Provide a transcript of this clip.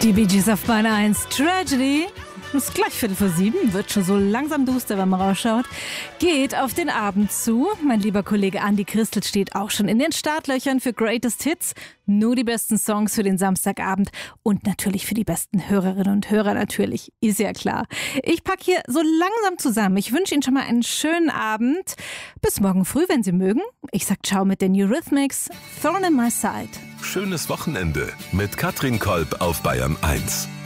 Die Bee Gees auf Bahn 1. Tragedy. Es ist gleich 7:15, wird schon so langsam duster, wenn man rausschaut. Geht auf den Abend zu. Mein lieber Kollege Andi Christel steht auch schon in den Startlöchern für Greatest Hits. Nur die besten Songs für den Samstagabend und natürlich für die besten Hörerinnen und Hörer natürlich, ist ja klar. Ich packe hier so langsam zusammen. Ich wünsche Ihnen schon mal einen schönen Abend. Bis morgen früh, wenn Sie mögen. Ich sag ciao mit den Eurythmics. Thorn in my side. Schönes Wochenende mit Katrin Kolb auf Bayern 1.